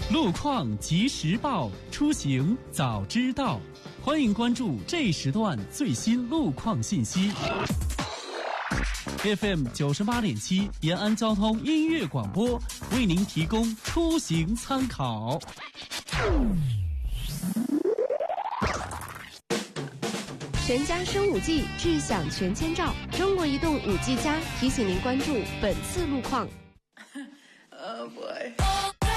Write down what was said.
路况及时报，出行早知道。欢迎关注这时段最新路况信息。FM 98.7延安交通音乐广播为您提供出行参考。 全家升5G，智享全千兆。中国移动5G+提醒您关注本次路况。 Oh boy.